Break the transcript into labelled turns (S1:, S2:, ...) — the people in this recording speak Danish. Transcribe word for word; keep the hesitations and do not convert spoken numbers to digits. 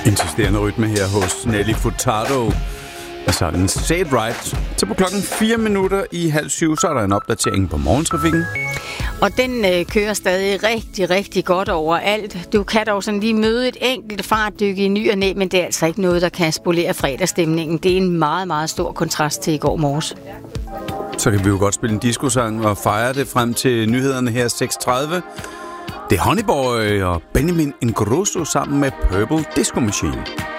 S1: Insisterende rytme her hos Nelly Furtado. Og så er den Say It Right. Så på klokken fire minutter i halv syv, så er der en opdatering på morgentrafikken.
S2: Og den øh, kører stadig rigtig, rigtig godt overalt. Du kan dog sådan lige møde et enkelt fartdykke i ny og næ, men det er altså ikke noget, der kan spolere fredagsstemningen. Det er en meget, meget stor kontrast til i går morges.
S1: Så kan vi jo godt spille en discosang og fejre det frem til nyhederne her seks tredive. Det er Honeyboy og Benjamin Ingrosso sammen med Purple Disco Machine.